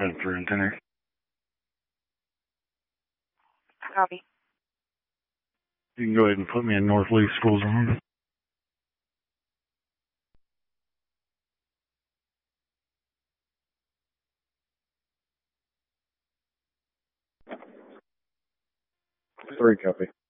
For antenna. Copy. You can go ahead and put me in North Lee School Zone. Three, copy.